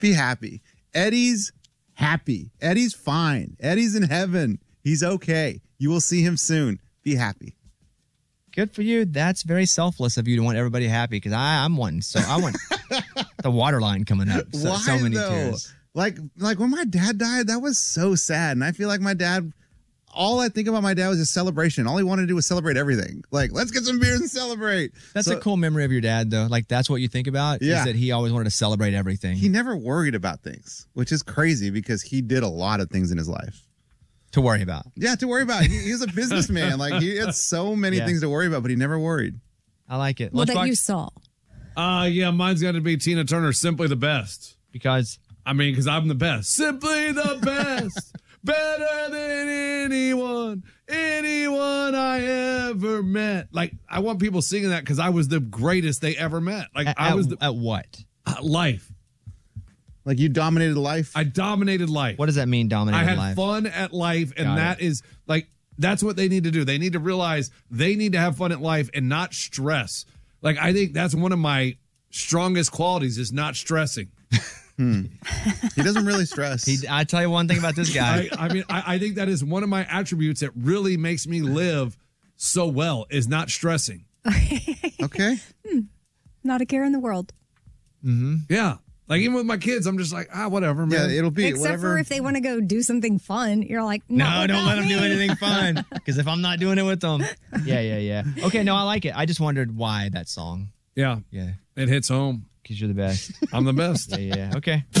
Be happy. Eddie's happy. Eddie's fine. Eddie's in heaven. He's okay. You will see him soon. Be happy. Good for you. That's very selfless of you to want everybody happy because I'm one. So I want the water line coming up. So, Why, so many though? tears. Like when my dad died, that was so sad. And I feel like my dad, all I think about my dad was a celebration. All he wanted to do was celebrate everything. Like, let's get some beers and celebrate. That's a cool memory of your dad, though. Like, that's what you think about? Yeah. Is that he always wanted to celebrate everything. He never worried about things, which is crazy because he did a lot of things in his life. To worry about. Yeah, to worry about. He was a businessman. Like, he had so many things to worry about, but he never worried. I like it. Well, that you saw. Yeah, mine's got to be Tina Turner, Simply the Best. Because I'm the best. Simply the best. Better than anyone I ever met. Like, I want people singing that because I was the greatest they ever met. Like, at what? Life. Like, you dominated life? I dominated life. What does that mean, dominated life? I had fun at life, and Got it. is like, that's what they need to do. They need to realize they need to have fun at life and not stress. Like, I think that's one of my strongest qualities is not stressing. He doesn't really stress. I tell you one thing about this guy. I think that is one of my attributes that really makes me live so well is not stressing. Okay. Not a care in the world. Mm-hmm. Yeah. Like, even with my kids, I'm just like, whatever, man. Yeah, it'll be Except whatever. for if they want to go do something fun. You're like, No, don't let them do me. anything fun. Because if I'm not doing it with them. Yeah. Okay, no, I like it. I just wondered why that song. Yeah. Yeah. It hits home. Because you're the best. I'm the best. Yeah. Okay.